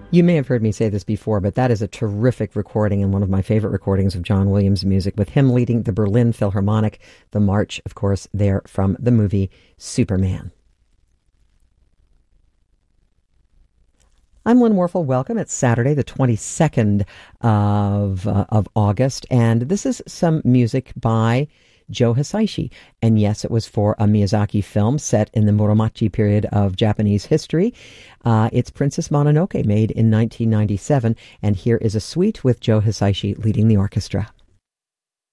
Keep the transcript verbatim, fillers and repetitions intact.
You may have heard me say this before, but that is a terrific recording and one of my favorite recordings of John Williams' music, with him leading the Berlin Philharmonic, the march, of course, there from the movie Superman. I'm Lynn Warfel. Welcome. It's Saturday, the twenty-second of, uh, of August, and this is some music by Joe Hisaishi. And yes, it was for a Miyazaki film set in the Muromachi period of Japanese history. Uh, it's Princess Mononoke, made in nineteen ninety-seven, and here is a suite with Joe Hisaishi leading the orchestra.